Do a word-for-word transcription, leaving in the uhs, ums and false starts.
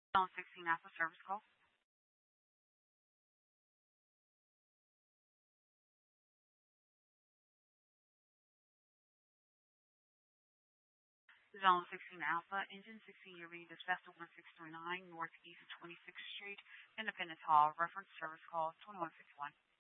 Zone sixteen Alpha service call. Zone sixteen Alpha, Engine sixteen, you're reading dispatch to one six three nine Northeast twenty-sixth Street, Independence Hall, reference service call twenty-one sixty-one.